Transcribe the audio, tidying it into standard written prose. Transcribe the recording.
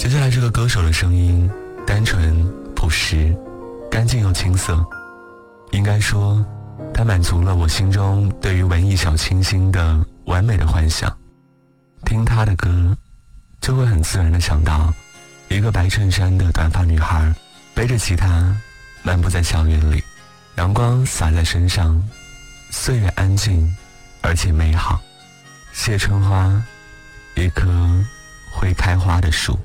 接下来这个歌手的声音单纯朴实，干净又青涩，应该说它满足了我心中对于文艺小清新的完美的幻想。听他的歌就会很自然地想到一个白衬衫的短发女孩背着吉他漫步在校园里，阳光洒在身上，岁月安静而且美好。谢春花，一棵会开花的树。